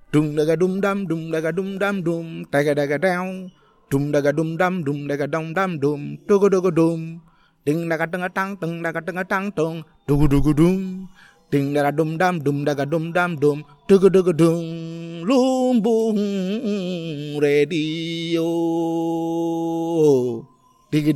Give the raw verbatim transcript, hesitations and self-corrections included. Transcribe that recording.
Dum daga dum dam dum daga dum dam dum daga daga down. Dum daga dum dam dum daga dum dam dum dugu dugu dum. Ding daga daga tang tung daga daga tang tung dugu dugu dum. Ding daga dum dam dum daga dum dam dum dugu dugu dum. Lumbung Radio.